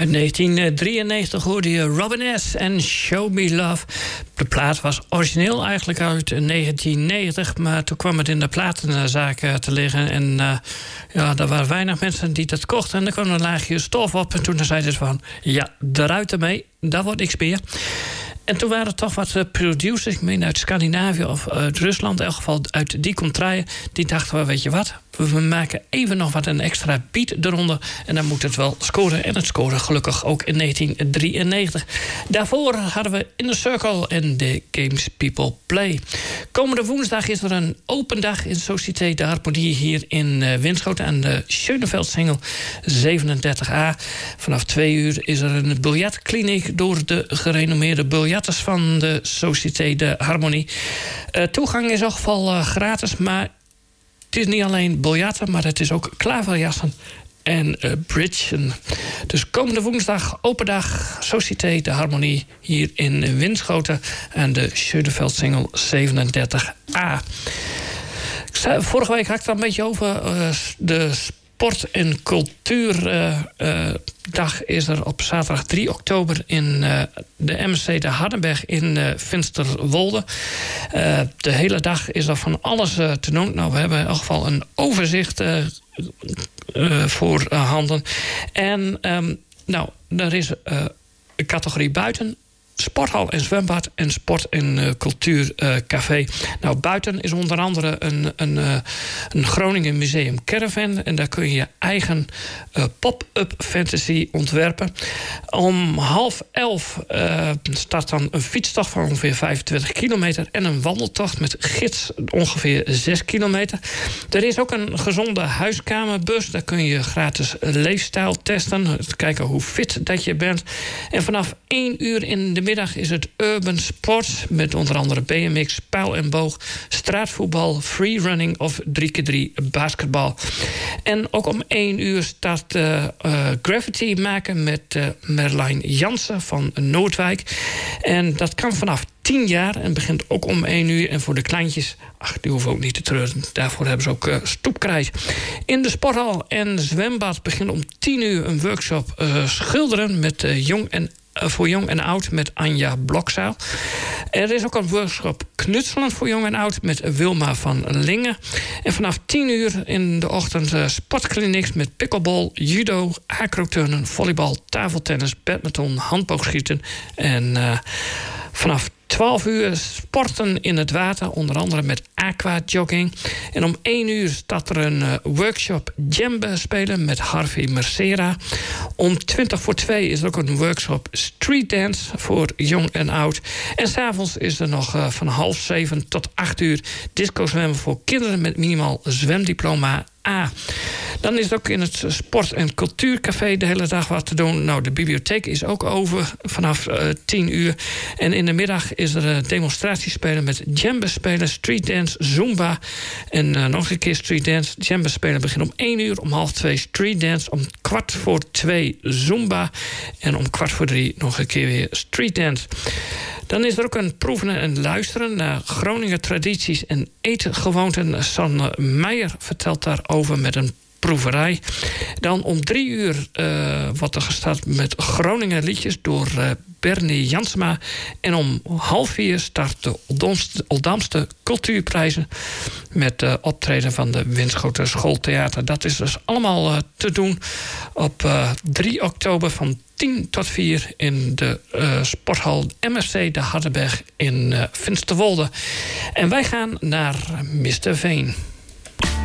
Uit 1993 hoorde je Robin S. en Show Me Love. De plaat was origineel eigenlijk uit 1990... maar toen kwam het in de platenzaak te liggen. En er waren weinig mensen die dat kochten. En er kwam een laagje stof op. En toen zeiden ze van, ja, eruit ermee. Dat wordt niks meer. En toen waren er toch wat producers, ik meen uit Scandinavië of uit Rusland, in elk geval uit die contraien, die dachten, well, weet je wat, we maken even nog wat een extra beat eronder en dan moet het wel scoren. En het scoorde gelukkig ook in 1993. Daarvoor hadden we In The Circle en The Games People Play. Komende woensdag is er een open dag in Société de Harmonie hier in Winschoten aan de Schöneveldsingel 37A. Vanaf 2 uur is er een biljartkliniek door de gerenommeerde biljarters van de Société de Harmonie. Toegang is in ieder geval gratis, maar het is niet alleen biljarten, maar het is ook klaverjassen en bridgen. Dus komende woensdag, open dag, Société de Harmonie hier in Winschoten aan de Schöneveldsingel 37A. Vorige week had ik het een beetje over de Sport- en Cultuurdag is er op zaterdag 3 oktober in de MSC de Hardenberg in Finsterwolde. De hele dag is er van alles te doen. Nou, we hebben in elk geval een overzicht voor handen. En er is een categorie buiten, sporthal en zwembad en sport- en cultuurcafé. Nou, buiten is onder andere een Groningen Museum Caravan. En daar kun je je eigen pop-up fantasy ontwerpen. Om 10:30 start dan een fietstocht van ongeveer 25 kilometer... en een wandeltocht met gids ongeveer 6 kilometer. Er is ook een gezonde huiskamerbus. Daar kun je gratis leefstijl testen. Kijken hoe fit dat je bent. En vanaf 1 uur in de middag is het Urban Sport met onder andere BMX, pijl en boog, straatvoetbal, freerunning of 3x3 basketbal. En ook om 1 uur start graffiti maken met Merlijn Jansen van Noordwijk. En dat kan vanaf 10 jaar en begint ook om 1 uur. En voor de kleintjes, die hoeven ook niet te treuren. Daarvoor hebben ze ook stoepkrijs. In de sporthal en zwembad begint om 10 uur een workshop schilderen met voor jong en oud met Anja Blokzaal. Er is ook een workshop knutselen voor jong en oud met Wilma van Lingen. En vanaf 10 uur in de ochtend sportklinieks met pickleball, judo, acroturnen, volleybal, tafeltennis, badminton, handboogschieten. En vanaf 12 uur sporten in het water, onder andere met aquajogging. En om 1 uur start er een workshop djembe spelen met Harvey Mercera. Om 2:20 is er ook een workshop street dance voor jong en oud. En 's avonds is er nog van 6:30 tot 8 uur disco zwemmen voor kinderen met minimaal zwemdiploma A. Dan is het ook in het sport- en cultuurcafé de hele dag wat te doen. Nou, de bibliotheek is ook over vanaf 10 uur. En in de middag is er demonstratiespelen met djembe spelen, street dance, zumba. En nog een keer street dance. Djembe spelen begint om 1 uur, om 1:30 street dance, om 2:15 zumba. En om 2:15 nog een keer weer street dance. Dan is er ook een proeven en luisteren naar Groninger tradities en eetgewoonten. Sanne Meijer vertelt daarover met een proeverij. Dan om 3 uur wordt er gestart met Groninger liedjes door Bernie Jansma. En om 3:30 start de Oldamse cultuurprijzen met optreden van de Winschoten Schooltheater. Dat is dus allemaal te doen op 3 oktober van 10 tot 4 in de sporthal MFC de Hardenberg in Finsterwolde. En wij gaan naar Mr. Veen.